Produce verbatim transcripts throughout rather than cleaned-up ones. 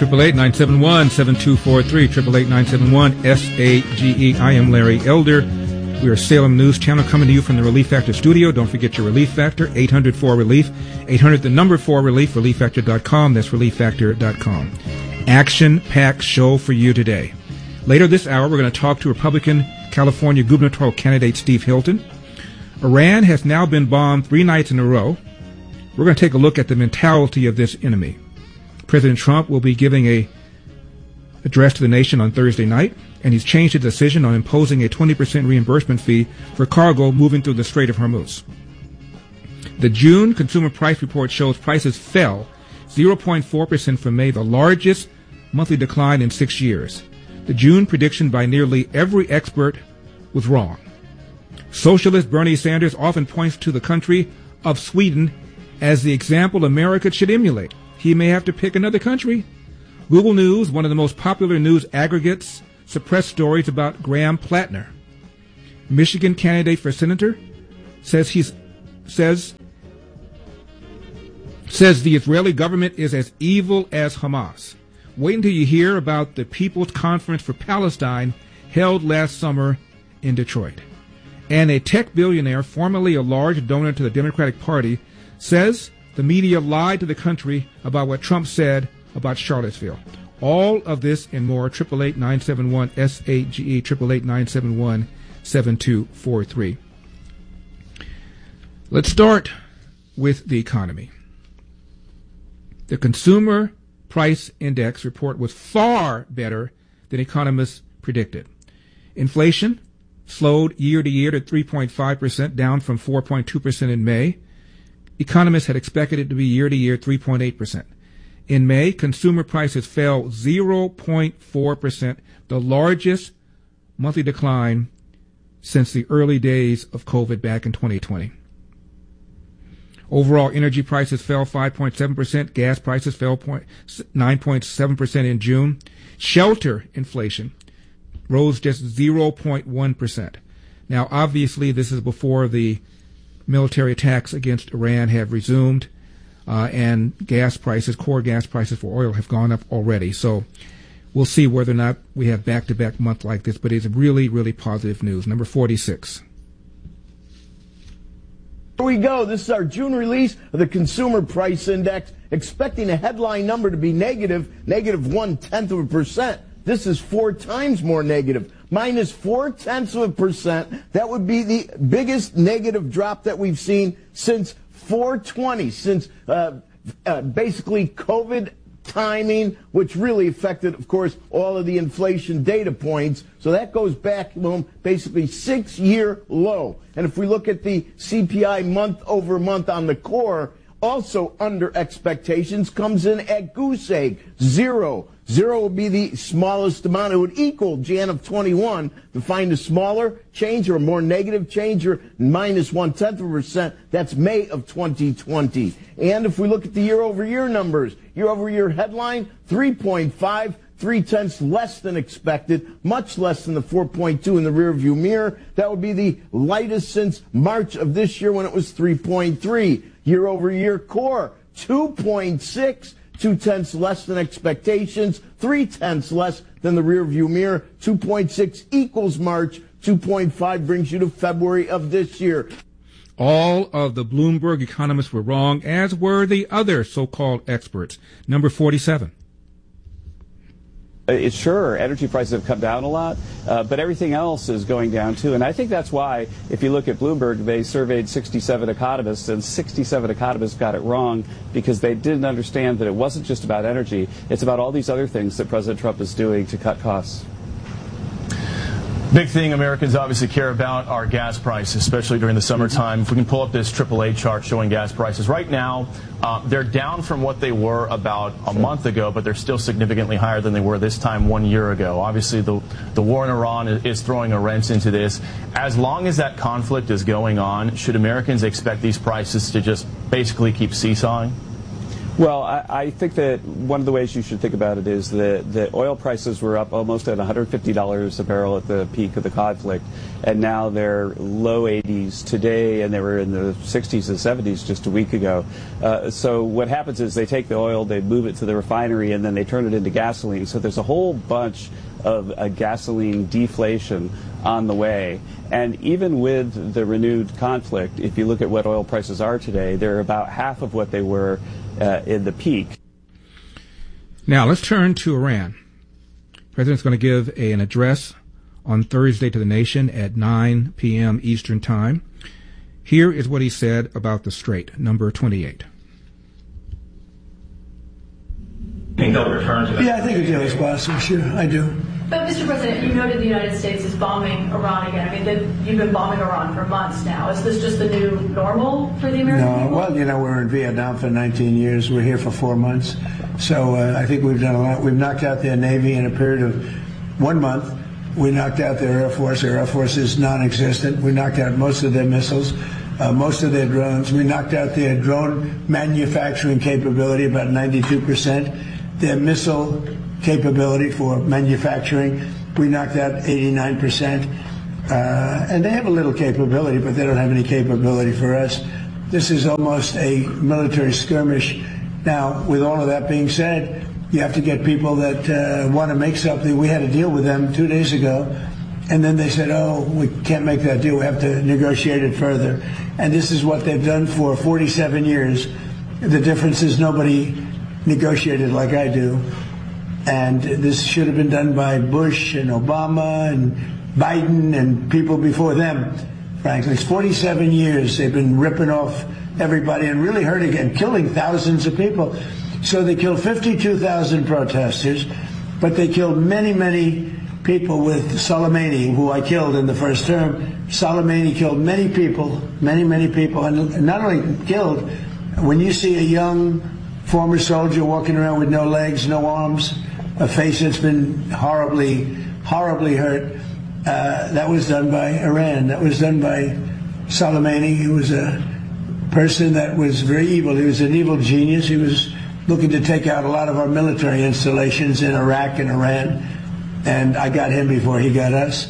eight eight eight, nine seven one, seven two four three, eight eight eight, nine seven one, S A G E. I am Larry Elder. We are Salem News Channel coming to you from the Relief Factor studio. Don't forget your Relief Factor, eight hundred four relief, eight hundred the number four relief, relief factor dot com. That's relief factor dot com. Action-packed show for you today. Later this hour, we're going to talk to Republican California gubernatorial candidate Steve Hilton. Iran has now been bombed three nights in a row. We're going to take a look at the mentality of this enemy. President Trump will be giving a address to the nation on Thursday night, and he's changed his decision on imposing a twenty percent reimbursement fee for cargo moving through the Strait of Hormuz. The June Consumer Price Report shows prices fell zero point four percent from May, the largest monthly decline in six years. The June prediction by nearly every expert was wrong. Socialist Bernie Sanders often points to the country of Sweden as the example America should emulate. He may have to pick another country. Google News, one of the most popular news aggregates, suppressed stories about Graham Plattner. Michigan candidate for senator says he's says says the Israeli government is as evil as Hamas. Wait until you hear about the People's Conference for Palestine held last summer in Detroit. And a tech billionaire, formerly a large donor to the Democratic Party, says the media lied to the country about what Trump said about Charlottesville. All of this and more, eight eight eight, nine seven one, S A G E, eight eight eight, nine seven one, seven two four three. Let's start with the economy. The Consumer Price Index report was far better than economists predicted. Inflation slowed year to year to three point five percent, down from four point two percent in May. Economists had expected it to be year to year three point eight percent. In May, consumer prices fell zero point four percent, the largest monthly decline since the early days of COVID back in twenty twenty. Overall, energy prices fell five point seven percent. Gas prices fell nine point seven percent in June. Shelter inflation rose just zero point one percent. Now, obviously, this is before the military attacks against Iran have resumed, uh, and gas prices, core gas prices for oil have gone up already. So we'll see whether or not we have back-to-back month like this, but it's really, really positive news. Number forty-six. Here we go. This is our June release of the Consumer Price Index, expecting a headline number to be negative, negative one-tenth of a percent. This is four times more negative, minus four-tenths of a percent. That would be the biggest negative drop that we've seen since four twenty, since uh, uh, basically COVID timing, which really affected, of course, all of the inflation data points. So that goes back, well, basically six-year low. And if we look at the C P I month over month on the core, also under expectations, comes in at goose egg, zero. Zero would be the smallest amount. It would equal Jan of twenty-one. To find a smaller change or a more negative change or minus one-tenth of a percent, that's May of twenty twenty. And if we look at the year-over-year numbers, year-over-year headline, three point five, three-tenths less than expected, much less than the four point two in the rearview mirror. That would be the lightest since March of this year when it was three point three. Year-over-year core, two point six. Two-tenths less than expectations, three-tenths less than the rearview mirror. two point six equals March, two point five brings you to February of this year. All of the Bloomberg economists were wrong, as were the other so-called experts. Number forty-seven. It's sure, energy prices have come down a lot, uh, but everything else is going down too. And I think that's why, if you look at Bloomberg, they surveyed sixty-seven economists, and sixty-seven economists got it wrong because they didn't understand that it wasn't just about energy. It's about all these other things that President Trump is doing to cut costs. Big thing Americans obviously care about are gas prices, especially during the summertime. If we can pull up this triple A chart showing gas prices. Right now, uh, they're down from what they were about a month ago, but they're still significantly higher than they were this time one year ago. Obviously, the, the war in Iran is, is throwing a wrench into this. As long as that conflict is going on, should Americans expect these prices to just basically keep seesawing? Well, I, I think that one of the ways you should think about it is that the oil prices were up almost at one hundred fifty dollars a barrel at the peak of the conflict, and now they're low eighties today, and they were in the sixties and seventies just a week ago. Uh, so what happens is they take the oil, they move it to the refinery, and then they turn it into gasoline. So there's a whole bunch of uh, gasoline deflation on the way. And even with the renewed conflict, if you look at what oil prices are today, they're about half of what they were uh, in the peak. Now, let's turn to Iran. The president's going to give a, an address on Thursday to the nation at nine p.m. Eastern Time. Here is what he said about the Strait, number twenty-eight. Think they'll return to that? Yeah, I think a deal is possible, sure, I do. But, Mister President, you noted the United States is bombing Iran again. I mean, they, you've been bombing Iran for months now. Is this just the new normal for the American no, people? Well, you know, we're in Vietnam for nineteen years. We're here for four months. So uh, I think we've done a lot. We've knocked out their Navy in a period of one month. We knocked out their Air Force. Their Air Force is non-existent. We knocked out most of their missiles, uh, most of their drones. We knocked out their drone manufacturing capability, about ninety-two percent. Their missile capability for manufacturing, we knocked out eighty-nine percent. Uh, and they have a little capability, but they don't have any capability for us. This is almost a military skirmish. Now, with all of that being said, you have to get people that uh, want to make something. We had a deal with them two days ago, and then they said, oh, we can't make that deal. We have to negotiate it further. And this is what they've done for forty-seven years. The difference is nobody negotiated like I do. And this should have been done by Bush and Obama and Biden and people before them, frankly. It's forty-seven years they've been ripping off everybody and really hurting and killing thousands of people. So they killed fifty-two thousand protesters, but they killed many, many people with Soleimani, who I killed in the first term. Soleimani killed many people, many, many people, and not only killed, when you see a young former soldier walking around with no legs, no arms, a face that's been horribly, horribly hurt, uh, that was done by Iran. That was done by Soleimani. He was a person that was very evil. He was an evil genius. He was looking to take out a lot of our military installations in Iraq and Iran, and I got him before he got us.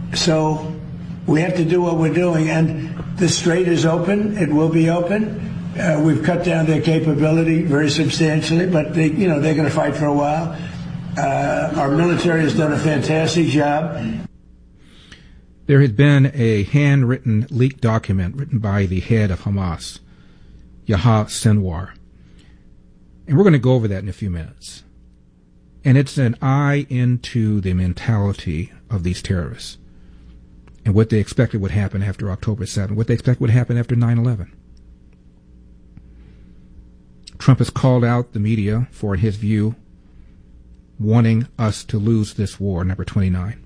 So we have to do what we're doing, and the Strait is open. It will be open. Uh, we've cut down their capability very substantially, but they, you know, they're going to fight for a while. Uh, our military has done a fantastic job. There had been a handwritten leaked document written by the head of Hamas, Yahya Sinwar. And we're going to go over that in a few minutes. And it's an eye into the mentality of these terrorists and what they expected would happen after October seventh, what they expect would happen after nine eleven. Trump has called out the media for, in his view, wanting us to lose this war, number twenty-nine.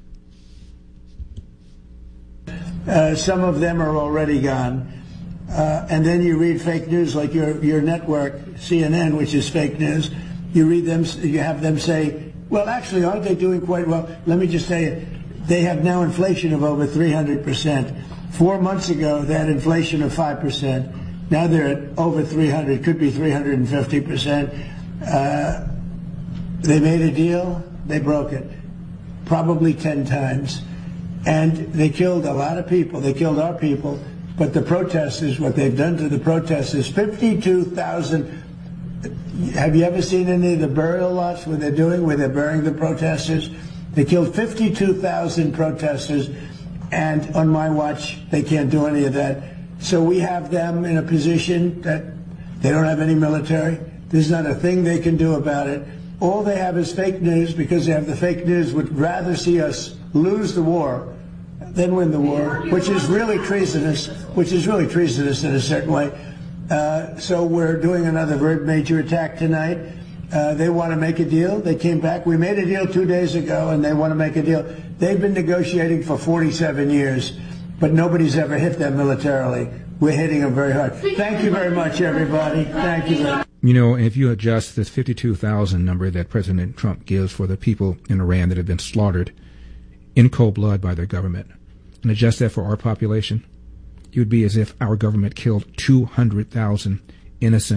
Uh, some of them are already gone. Uh, and then you read fake news like your your network, C N N, which is fake news. You read them, you have them say, well, actually, aren't they doing quite well? Let me just tell you, they have now inflation of over three hundred percent. Four months ago, they had inflation of five percent. Now they're at over three hundred, could be three hundred fifty percent. Uh, they made a deal, they broke it, probably ten times. And they killed a lot of people. They killed our people. But the protesters, what they've done to the protesters, fifty-two thousand. Have you ever seen any of the burial lots where they're doing, where they're burying the protesters? They killed fifty-two thousand protesters, and on my watch, they can't do any of that. So we have them in a position that they don't have any military. There's not a thing they can do about it. All they have is fake news, because they have the fake news, would rather see us lose the war than win the war, which is really treasonous, which is really treasonous in a certain way. Uh, so we're doing another very major attack tonight. Uh, they want to make a deal. They came back. We made a deal two days ago, and they want to make a deal. They've been negotiating for forty-seven years, but nobody's ever hit them militarily. We're hitting them very hard. Thank you very much, everybody. Thank you very much. You know, if you adjust this fifty-two thousand number that President Trump gives for the people in Iran that have been slaughtered in cold blood by their government, and adjust that for our population, it would be as if our government killed two hundred thousand innocent,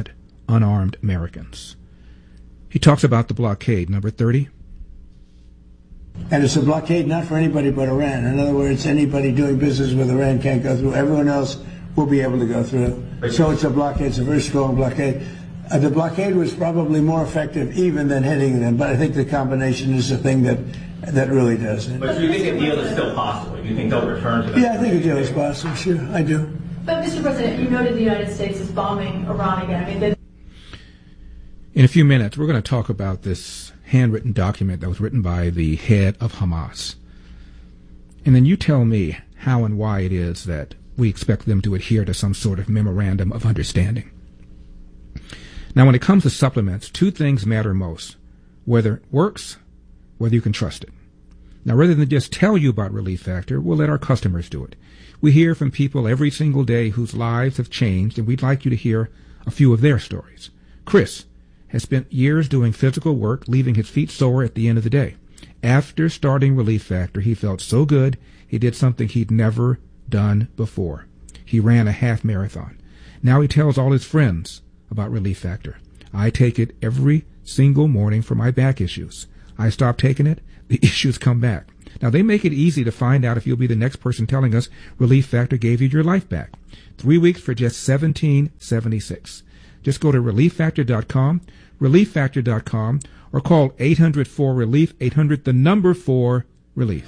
unarmed Americans. He talks about the blockade, number thirty. And it's a blockade not for anybody but Iran. In other words, anybody doing business with Iran can't go through. Everyone else will be able to go through. So it's a blockade. It's a very strong blockade. Uh, the blockade was probably more effective even than hitting them, but I think the combination is the thing that that really does it. But do you think a deal is still possible? Do you think they'll return to that? Yeah, I think a deal is possible, sure. I do. But, Mister President, you noted the United States is bombing Iran again. I mean, they... In a few minutes, we're going to talk about this handwritten document that was written by the head of Hamas. And then you tell me how and why it is that we expect them to adhere to some sort of memorandum of understanding. Now, when it comes to supplements, two things matter most: whether it works, whether you can trust it. Now, rather than just tell you about Relief Factor, we'll let our customers do it. We hear from people every single day whose lives have changed, and we'd like you to hear a few of their stories. Chris has spent years doing physical work, leaving his feet sore at the end of the day. After starting Relief Factor, he felt so good, he did something he'd never done before. He ran a half marathon. Now he tells all his friends about Relief Factor. I take it every single morning for my back issues. I stop taking it, the issues come back. Now, they make it easy to find out if you'll be the next person telling us Relief Factor gave you your life back. Three weeks for just seventeen seventy-six. Just go to relief factor dot com, relief factor dot com, or call eight hundred four relief, eight hundred the number four relief.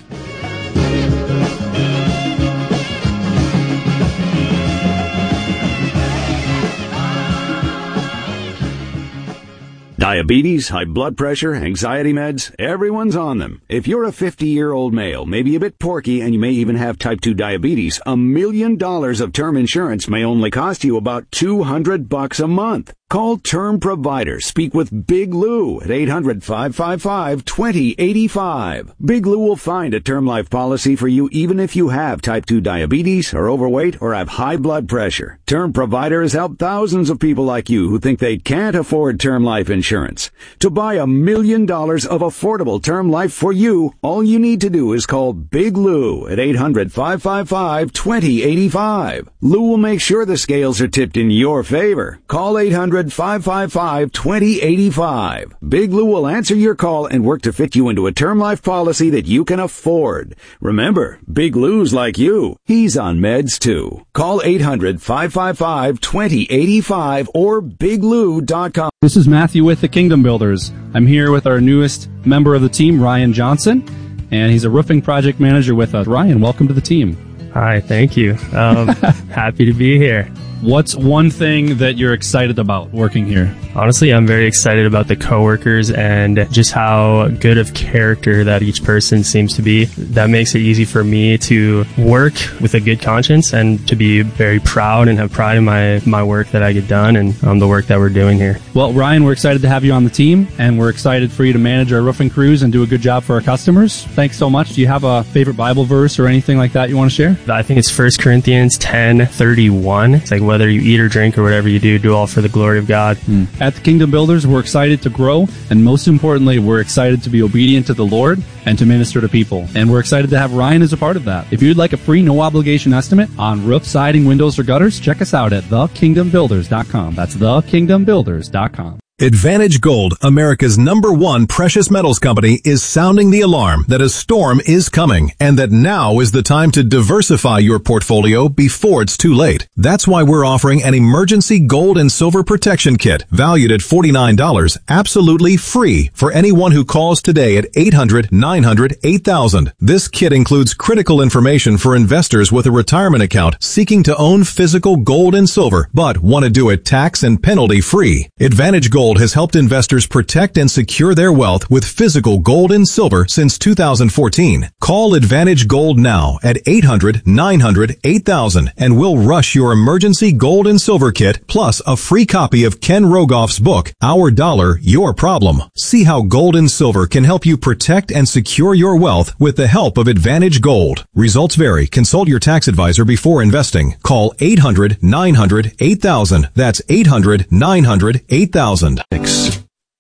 Diabetes, high blood pressure, anxiety meds, everyone's on them. If you're a fifty-year-old male, maybe a bit porky, and you may even have type two diabetes, a million dollars of term insurance may only cost you about two hundred bucks a month. Call Term Provider. Speak with Big Lou at eight hundred, five five five, two zero eight five. Big Lou will find a term life policy for you even if you have type two diabetes, are overweight, or have high blood pressure. Term Provider has helped thousands of people like you who think they can't afford term life insurance. To buy a million dollars of affordable term life for you, all you need to do is call Big Lou at eight hundred, five five five, two zero eight five. Lou will make sure the scales are tipped in your favor. Call eight hundred, five five five, two zero eight five. Big Lou will answer your call and work to fit you into a term life policy that you can afford. Remember, Big Lou's like you. He's on meds too. Call eight hundred, five five five, two zero eight five or big lou dot com. This is Matthew with the Kingdom Builders. I'm here with our newest member of the team, Ryan Johnson, and he's a roofing project manager with us. Ryan, welcome to the team. Hi, thank you. Um, happy to be here. What's one thing that you're excited about working here? Honestly, I'm very excited about the coworkers and just how good of character that each person seems to be. That makes it easy for me to work with a good conscience and to be very proud and have pride in my, my work that I get done and um, the work that we're doing here. Well, Ryan, we're excited to have you on the team, and we're excited for you to manage our roofing crews and do a good job for our customers. Thanks so much. Do you have a favorite Bible verse or anything like that you want to share? I think it's First Corinthians ten thirty-one. It's like, whether you eat or drink or whatever you do, do all for the glory of God. Mm. At the Kingdom Builders, we're excited to grow, and most importantly, we're excited to be obedient to the Lord and to minister to people. And we're excited to have Ryan as a part of that. If you'd like a free, no obligation estimate on roof, siding, windows, or gutters, check us out at the kingdom builders dot com. That's the kingdom builders dot com. Advantage Gold, America's number one precious metals company, is sounding the alarm that a storm is coming and that now is the time to diversify your portfolio before it's too late. That's why we're offering an emergency gold and silver protection kit valued at forty-nine dollars, absolutely free for anyone who calls today at eight hundred, nine hundred, eight thousand. This kit includes critical information for investors with a retirement account seeking to own physical gold and silver but want to do it tax and penalty free. Advantage Gold has helped investors protect and secure their wealth with physical gold and silver since two thousand fourteen. Call Advantage Gold now at eight hundred, nine hundred, eight thousand and we'll rush your emergency gold and silver kit plus a free copy of Ken Rogoff's book, Our Dollar, Your Problem. See how gold and silver can help you protect and secure your wealth with the help of Advantage Gold. Results vary. Consult your tax advisor before investing. Call eight hundred, nine hundred, eight thousand. That's eight hundred, nine hundred, eight thousand.